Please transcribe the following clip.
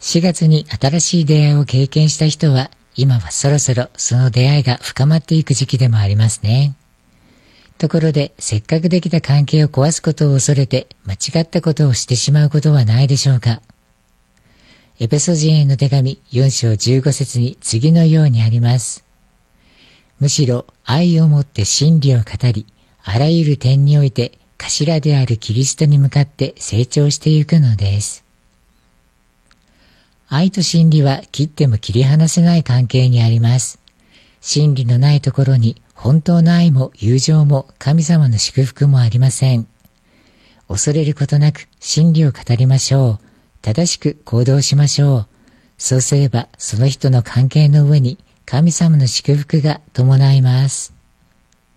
4月に新しい出会いを経験した人は、今はそろそろその出会いが深まっていく時期でもありますね。ところで、せっかくできた関係を壊すことを恐れて間違ったことをしてしまうことはないでしょうか。エペソ人への手紙4章15節に次のようにあります。むしろ愛をもって真理を語り、あらゆる点において頭であるキリストに向かって成長していくのです。愛と真理は切っても切り離せない関係にあります。真理のないところに本当の愛も友情も神様の祝福もありません。恐れることなく真理を語りましょう。正しく行動しましょう。そうすればその人の関係の上に神様の祝福が伴います。